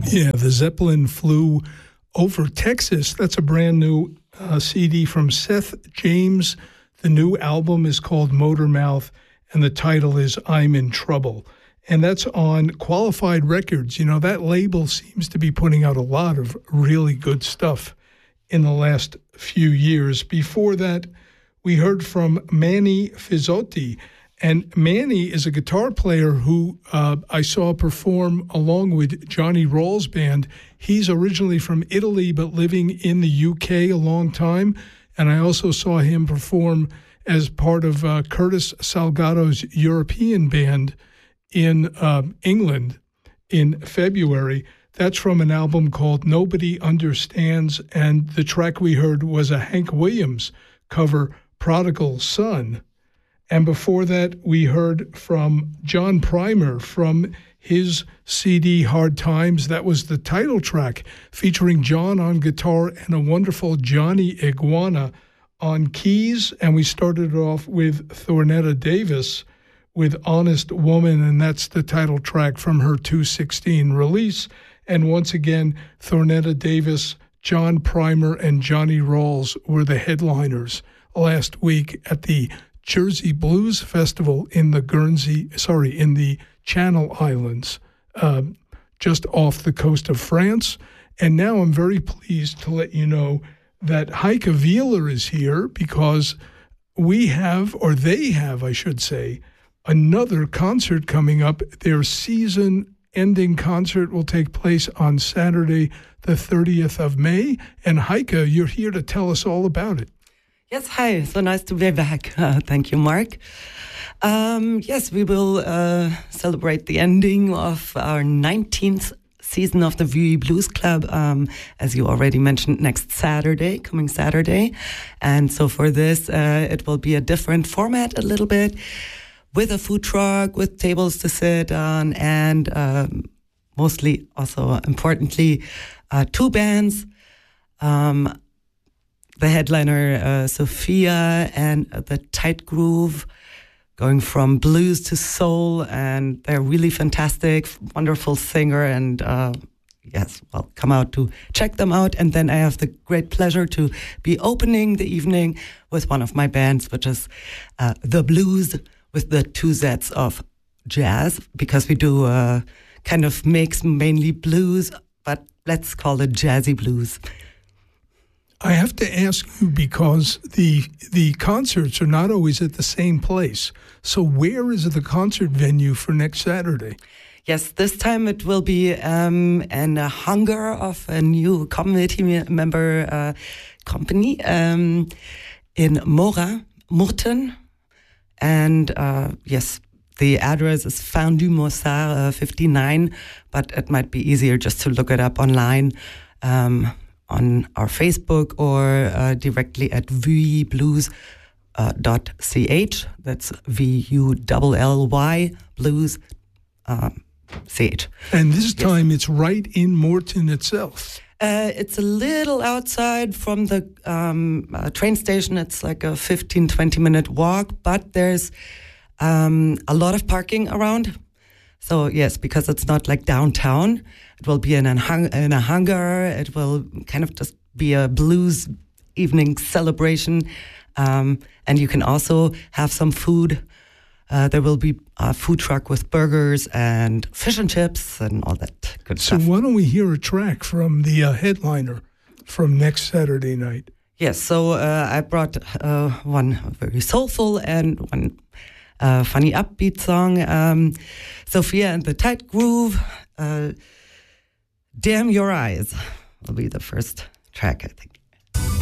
Yeah, the Zeppelin flew over Texas. That's a brand new CD from Seth James. The new album is called Motormouth, and the title is I'm in Trouble. And that's on Qualified Records. You know, that label seems to be putting out a lot of really good stuff in the last few years. Before that, we heard from Manny Fizzotti. And Manny is a guitar player who I saw perform along with Johnny Rawls' band. He's originally from Italy, but living in the UK a long time. And I also saw him perform as part of Curtis Salgado's European band in England in February. That's from an album called Nobody Understands. And the track we heard was a Hank Williams cover, Prodigal Son. And before that, we heard from John Primer from his CD, Hard Times. That was the title track, featuring John on guitar and a wonderful Johnny Iguana on keys. And we started off with Thornetta Davis with Honest Woman, and that's the title track from her 2016 release. And once again, Thornetta Davis, John Primer, and Johnny Rawls were the headliners last week at the Jersey Blues Festival in the in the Channel Islands, just off the coast of France. And now I'm very pleased to let you know that Heike Wheeler is here because they have, I should say, another concert coming up. Their season-ending concert will take place on Saturday, the 30th of May. And Heike, you're here to tell us all about it. Yes, hi. So nice to be back. Thank you, Mark. Yes, we will celebrate the ending of our 19th season of the VUI Blues Club, as you already mentioned, coming Saturday. And so for this, it will be a different format a little bit, with a food truck, with tables to sit on, and mostly, also importantly, two bands. The headliner, Sophia, and the Tight Groove, going from blues to soul, and they're really fantastic, wonderful singer, and come out to check them out. And then I have the great pleasure to be opening the evening with one of my bands, which is The Blues, with the two sets of jazz, because we do kind of mix mainly blues, but let's call it jazzy blues. I have to ask you, because the concerts are not always at the same place. So where is the concert venue for next Saturday? Yes, this time it will be in a hangar of a new community member company in Murten. And yes, the address is Fondue Mossard 59, but it might be easier just to look it up online. On our Facebook or directly at vuiblues.ch. That's VULLY blues CH. And this time it's right in Murten itself. It's a little outside from the train station. It's like a 15-20 minute walk, but there's a lot of parking around. So yes, because it's not like downtown, it will be in a hangar. It will kind of just be a blues evening celebration. And you can also have some food. There will be a food truck with burgers and fish and chips and all that good stuff. So why don't we hear a track from the headliner from next Saturday night? Yes, so I brought one very soulful and one funny upbeat song. Sophia and the Tight Groove, Damn Your Eyes will be the first track, I think.